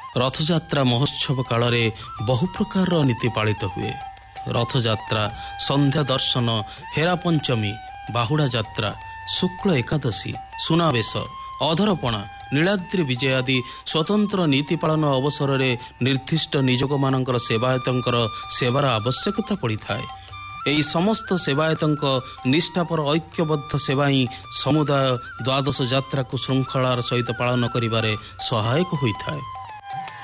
ରଥଯାତ୍ରା ମହୋତ୍ସବ କାଳରେ ବହୁ ପ୍ରକାରର ନୀତି ପାଳିତ ହୁଏ। ରଥଯାତ୍ରା, ସନ୍ଧ୍ୟା ଦର୍ଶନ, ହେରା ପଞ୍ଚମୀ, ବାହୁଡ଼ା ଯାତ୍ରା, ଶୁକ୍ଳ ଏକାଦଶୀ, ସୁନାବେଶ, ଅଧରପଣା, ନୀଳାଦ୍ରି ବିଜେ ଆଦି ସ୍ୱତନ୍ତ୍ର ନୀତି ପାଳନ ଅବସରରେ ନିର୍ଦ୍ଦିଷ୍ଟ ନିଯୋଗମାନଙ୍କର ସେବାୟତଙ୍କର ସେବାର ଆବଶ୍ୟକତା ପଡ଼ିଥାଏ। ଏହି ସମସ୍ତ ସେବାୟତଙ୍କ ନିଷ୍ଠାପର ଐକ୍ୟବଦ୍ଧ ସେବା ହିଁ ସମୁଦାୟ ଦ୍ୱାଦଶ ଯାତ୍ରାକୁ ଶୃଙ୍ଖଳାର ସହିତ ପାଳନ କରିବାରେ ସହାୟକ ହୋଇଥାଏ।